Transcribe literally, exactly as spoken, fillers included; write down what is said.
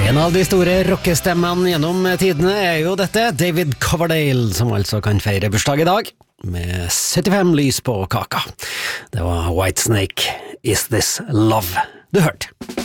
En av de store rockestemmene gjennom tidene er jo dette, David Coverdale, som altså kan feire bursdag i dag, med syttifem lys på kaka. Det var Whitesnake, Is This Love, du hørte.